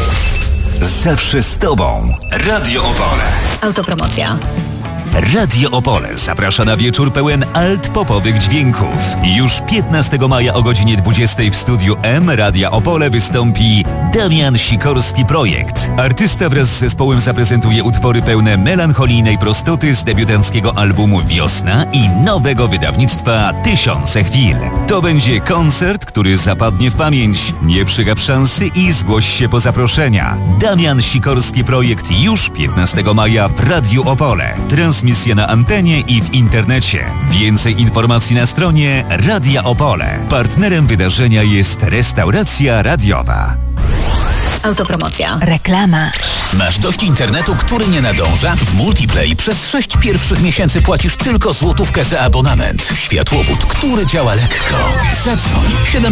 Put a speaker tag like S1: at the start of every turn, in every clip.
S1: Zawsze z Tobą. Radio Opole.
S2: Autopromocja.
S1: Radio Opole zaprasza na wieczór pełen alt-popowych dźwięków. Już 15 maja o godzinie 20 w studiu M Radia Opole wystąpi Damian Sikorski Projekt. Artysta wraz z zespołem zaprezentuje utwory pełne melancholijnej prostoty z debiutanckiego albumu Wiosna i nowego wydawnictwa Tysiące Chwil. To będzie koncert, który zapadnie w pamięć. Nie przegap szansy i zgłoś się po zaproszenia. Damian Sikorski Projekt już 15 maja w Radiu Opole. Transmisja na antenie i w internecie. Więcej informacji na stronie Radia Opole. Partnerem wydarzenia jest restauracja radiowa.
S2: Autopromocja.
S3: Reklama.
S4: Masz dość internetu, który nie nadąża? W Multiplay przez 6 pierwszych miesięcy płacisz tylko złotówkę za abonament. Światłowód, który działa lekko. Zadzwoń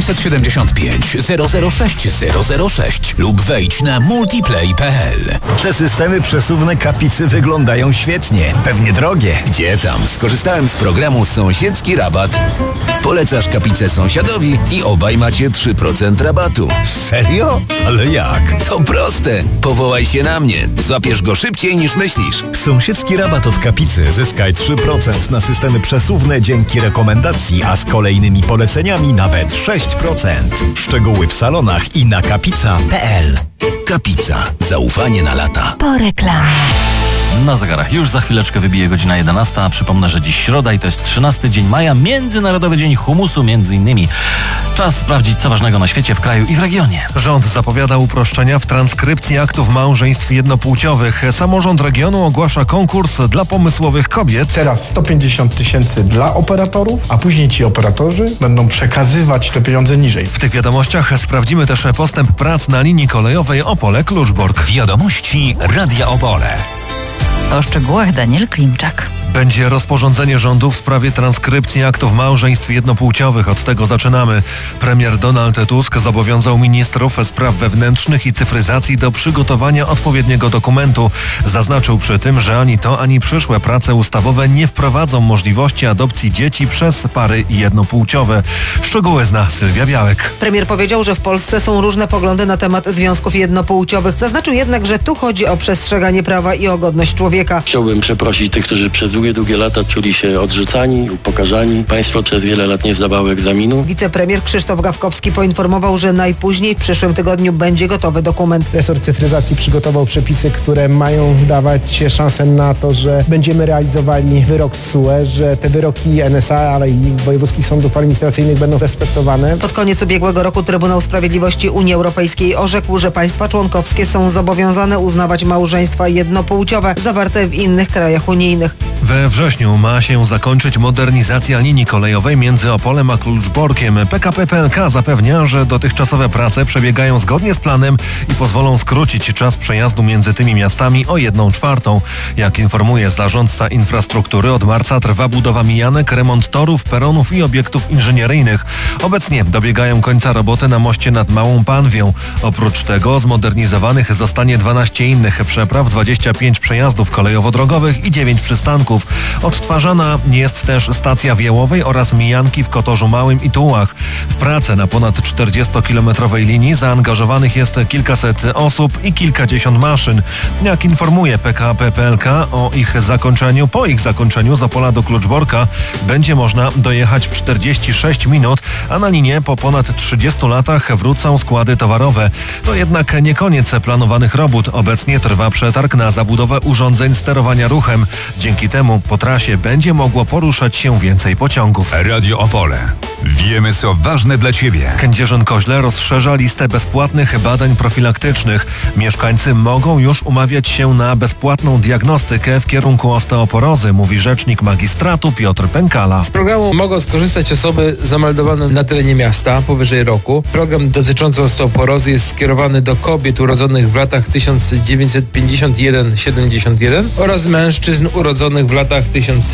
S4: 775 006 006 lub wejdź na multiplay.pl.
S5: Te systemy przesuwne Kapicy wyglądają świetnie. Pewnie drogie.
S4: Gdzie tam? Skorzystałem z programu Sąsiedzki Rabat. Polecasz Kapicę sąsiadowi i obaj macie 3% rabatu.
S5: Serio? Ale jak?
S4: To proste. Powołaj się na mnie. Złapiesz go szybciej niż myślisz.
S5: Sąsiedzki rabat od Kapicy. Zyskaj 3% na systemy przesuwne dzięki rekomendacji, a z kolejnymi poleceniami nawet 6%. Szczegóły w salonach i na kapica.pl.
S4: Kapica. Zaufanie na lata.
S3: Po reklamie.
S6: Na zegarach już za chwileczkę wybije godzina 11. Przypomnę, że dziś środa i to jest 13 dzień maja, Międzynarodowy Dzień Humusu między innymi. Czas sprawdzić, co ważnego na świecie, w kraju i w regionie.
S7: Rząd zapowiada uproszczenia w transkrypcji aktów małżeństw jednopłciowych. Samorząd regionu ogłasza konkurs dla pomysłowych kobiet.
S8: Teraz 150 000 dla operatorów, a później ci operatorzy będą przekazywać te pieniądze niżej.
S7: W tych wiadomościach sprawdzimy też postęp prac na linii kolejowej Opole-Kluczbork.
S1: Wiadomości Radia Opole.
S3: O szczegółach Daniel Klimczak.
S7: Będzie rozporządzenie rządu w sprawie transkrypcji aktów małżeństw jednopłciowych. Od tego zaczynamy. Premier Donald Tusk zobowiązał ministrów spraw wewnętrznych i cyfryzacji do przygotowania odpowiedniego dokumentu. Zaznaczył przy tym, że ani to, ani przyszłe prace ustawowe nie wprowadzą możliwości adopcji dzieci przez pary jednopłciowe. Szczegóły zna Sylwia Białek.
S9: Premier powiedział, że w Polsce są różne poglądy na temat związków jednopłciowych. Zaznaczył jednak, że tu chodzi o przestrzeganie prawa i o godność człowieka.
S10: Chciałbym przeprosić tych, którzy przez długie lata czuli się odrzucani, upokarzani. Państwo przez wiele lat nie zdawało egzaminu.
S9: Wicepremier Krzysztof Gawkowski poinformował, że najpóźniej w przyszłym tygodniu będzie gotowy dokument.
S11: Resort cyfryzacji przygotował przepisy, które mają dawać szansę na to, że będziemy realizowali wyrok TSUE, że te wyroki NSA, ale i wojewódzkich sądów administracyjnych będą respektowane.
S9: Pod koniec ubiegłego roku Trybunał Sprawiedliwości Unii Europejskiej orzekł, że państwa członkowskie są zobowiązane uznawać małżeństwa jednopłciowe zawarte w innych krajach unijnych.
S7: We wrześniu ma się zakończyć modernizacja linii kolejowej między Opolem a Kluczborkiem. PKP PLK zapewnia, że dotychczasowe prace przebiegają zgodnie z planem i pozwolą skrócić czas przejazdu między tymi miastami o 1/4. Jak informuje zarządca infrastruktury, od marca trwa budowa mijanek, remont torów, peronów i obiektów inżynieryjnych. Obecnie dobiegają końca roboty na moście nad Małą Panwią. Oprócz tego zmodernizowanych zostanie 12 innych przepraw, 25 przejazdów kolejowo-drogowych i 9 przystanków. Odtwarzana jest też stacja w Jełowej oraz mijanki w Kotorzu Małym i Tułach. W pracę na ponad 40-kilometrowej linii zaangażowanych jest kilkaset osób i kilkadziesiąt maszyn. Jak informuje PKP PLK, po ich zakończeniu z Opola do Kluczborka będzie można dojechać w 46 minut, a na linię po ponad 30 latach wrócą składy towarowe. To jednak nie koniec planowanych robót. Obecnie trwa przetarg na zabudowę urządzeń sterowania ruchem. Dzięki temu po trasie będzie mogło poruszać się więcej pociągów.
S1: Radio Opole. Wiemy, co ważne dla Ciebie.
S7: Kędzierzyn-Koźle rozszerza listę bezpłatnych badań profilaktycznych. Mieszkańcy mogą już umawiać się na bezpłatną diagnostykę w kierunku osteoporozy, mówi rzecznik magistratu Piotr Pękala.
S12: Z programu mogą skorzystać osoby zameldowane na terenie miasta powyżej roku. Program dotyczący osteoporozy jest skierowany do kobiet urodzonych w latach 1951-71 oraz mężczyzn urodzonych w latach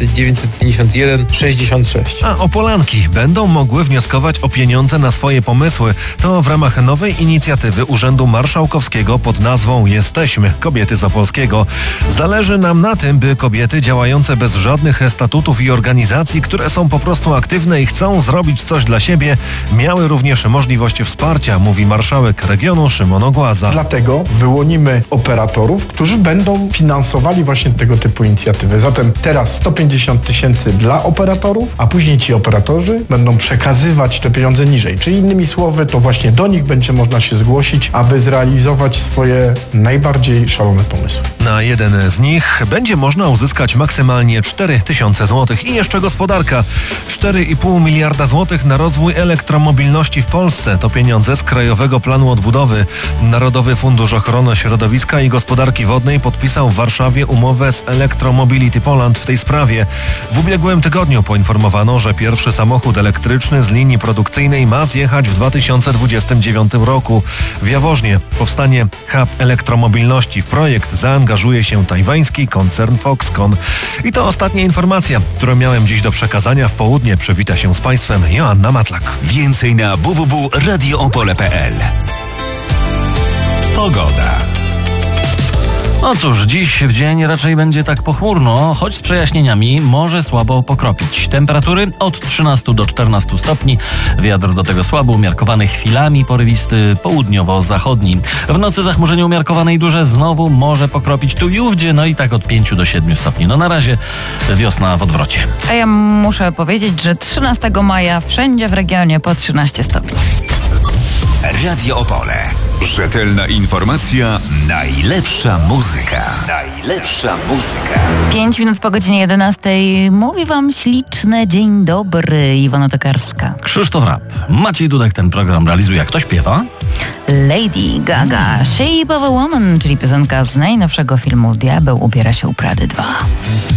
S12: 1951-66.
S7: A Opolanki będą mogły wnioskować o pieniądze na swoje pomysły. To w ramach nowej inicjatywy Urzędu Marszałkowskiego pod nazwą Jesteśmy – Kobiety z Opolskiego. Zależy nam na tym, by kobiety działające bez żadnych statutów i organizacji, które są po prostu aktywne i chcą zrobić coś dla siebie, miały również możliwość wsparcia, mówi marszałek regionu Szymon Ogłaza.
S8: Dlatego wyłonimy operatorów, którzy będą finansowali właśnie tego typu inicjatywy. Zatem teraz 150 tysięcy dla operatorów, a później ci operatorzy będą przekazywać te pieniądze niżej. Czyli innymi słowy, to właśnie do nich będzie można się zgłosić, aby zrealizować swoje najbardziej szalone pomysły.
S7: Na jeden z nich będzie można uzyskać maksymalnie 4 tysiące złotych. I jeszcze gospodarka. 4,5 miliarda złotych na rozwój elektromobilności w Polsce. To pieniądze z Krajowego Planu Odbudowy. Narodowy Fundusz Ochrony Środowiska i Gospodarki Wodnej podpisał w Warszawie umowę z Electromobility Poland w tej sprawie. W ubiegłym tygodniu poinformowano, że pierwszy samochód elektryczny z linii produkcyjnej ma zjechać w 2029 roku. W Jaworznie powstanie hub elektromobilności. W projekt zaangażuje się tajwański koncern Foxconn. I to ostatnia informacja, którą miałem dziś do przekazania. W południe przywita się z Państwem Joanna Matlak.
S1: Więcej na www.radioopole.pl. Pogoda.
S6: No cóż, dziś w dzień raczej będzie tak pochmurno, choć z przejaśnieniami może słabo pokropić. Temperatury od 13 do 14 stopni. Wiatr do tego słabo umiarkowany, chwilami porywisty, południowo-zachodni. W nocy zachmurzenie umiarkowane i duże, znowu może pokropić tu i ówdzie, no i tak od 5 do 7 stopni. No na razie wiosna w odwrocie.
S3: A ja muszę powiedzieć, że 13 maja wszędzie w regionie po 13 stopni.
S1: Radio Opole. Rzetelna informacja, najlepsza muzyka. Najlepsza muzyka.
S3: 5 minut po godzinie 11. Mówi wam śliczny dzień dobry, Iwona Tokarska.
S6: Krzysztof Rapp. Maciej Dudek ten program realizuje. Kto śpiewa?
S3: Lady Gaga, Shape of a Woman, czyli piosenka z najnowszego filmu Diabeł ubiera się u Prady 2.